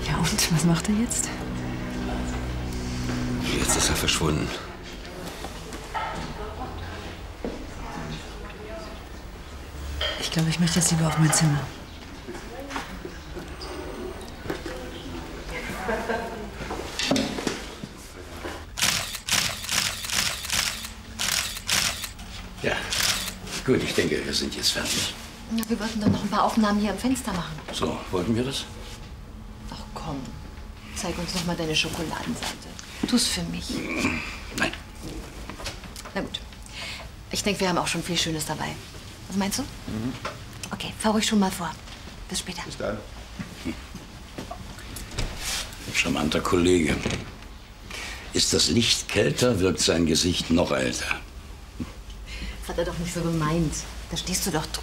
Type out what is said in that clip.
Ja, und was macht er jetzt? Jetzt ist er verschwunden. Ich glaube, ich möchte jetzt lieber auf mein Zimmer. Ja, gut, ich denke, wir sind jetzt fertig. Ja, wir wollten doch noch ein paar Aufnahmen hier am Fenster machen. So, wollten wir das? Ach komm, zeig uns noch mal deine Schokoladenseite. Tu's für mich. Nein. Na gut. Ich denke, wir haben auch schon viel Schönes dabei. Was meinst du? Okay, fahr ruhig schon mal vor. Bis später. Bis dann. Charmanter Kollege. Ist das Licht kälter, wirkt sein Gesicht noch älter. Das hat er doch nicht so gemeint. Da stehst du doch